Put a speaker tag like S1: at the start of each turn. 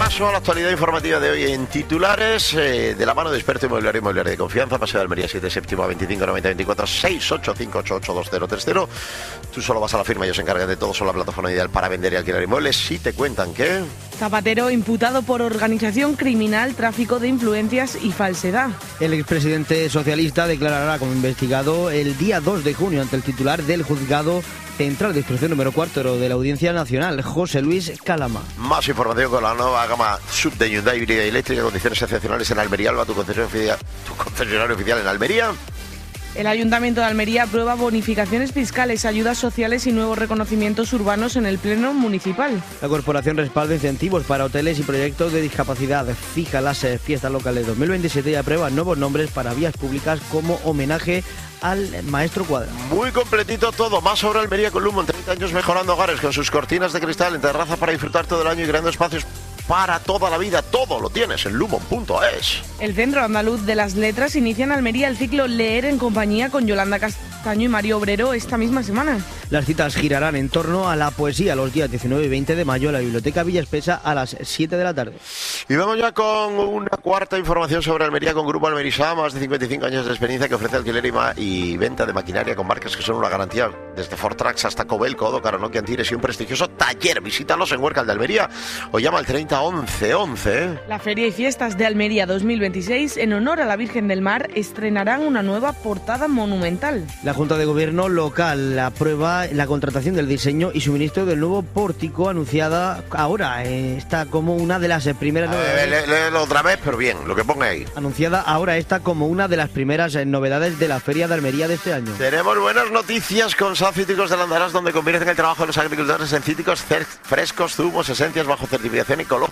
S1: repaso a la actualidad informativa de hoy en titulares, de la mano de experto inmobiliario de confianza, Paseo de Almería 7, séptimo a 25 90 24 685882030. Tú solo vas a la firma, ellos se encargan de todo, son la plataforma ideal para vender y alquilar inmuebles. Si te cuentan que...
S2: Zapatero imputado por organización criminal, tráfico de influencias y falsedad.
S3: El expresidente socialista declarará como investigado el día 2 de junio ante el titular del juzgado central de instrucción número 4 de la Audiencia Nacional, José Luis Calama.
S1: Más información con la nueva gama sub de Hyundai híbrida y eléctrica, condiciones excepcionales en Almería. Alba, tu concesionario oficial en Almería.
S2: El Ayuntamiento de Almería aprueba bonificaciones fiscales, ayudas sociales y nuevos reconocimientos urbanos en el Pleno Municipal.
S3: La corporación respalda incentivos para hoteles y proyectos de discapacidad. Fija las fiestas locales 2027 y aprueba nuevos nombres para vías públicas como homenaje al maestro Cuadra.
S1: Muy completito todo. Más sobre Almería con Lumon. 30 años mejorando hogares con sus cortinas de cristal en terraza para disfrutar todo el año y creando espacios para toda la vida. Todo lo tienes en lumon.es.
S2: El Centro Andaluz de las Letras inicia en Almería el ciclo Leer en compañía con Yolanda Castaño y Mario Obrero esta misma semana.
S3: Las citas girarán en torno a la poesía los días 19 y 20 de mayo en la Biblioteca Villa Espesa a las 7 de la tarde.
S1: Y vamos ya con una cuarta información sobre Almería con Grupo Almerisá, más de 55 años de experiencia que ofrece alquiler y venta de maquinaria con marcas que son una garantía, desde Fortrax hasta Cobel, Codo, Caronoki, Antires y un prestigioso taller. Visítalos en Huércal de Almería o llama al 30 11 11.
S2: La Feria y Fiestas de Almería 2026, en honor a la Virgen del Mar, estrenarán una nueva portada monumental.
S3: La Junta de Gobierno local aprueba la contratación del diseño y suministro del nuevo pórtico anunciada ahora. Está como una de las primeras novedades.
S1: Léelo otra vez, pero bien, lo que ponga ahí.
S3: Anunciada ahora está como una de las primeras novedades de la Feria de Almería de este año.
S1: Tenemos buenas noticias con Sal Cítricos de Landaras, donde convierten el trabajo de los agricultores en cítricos frescos, zumos, esencias bajo certificación ecológica.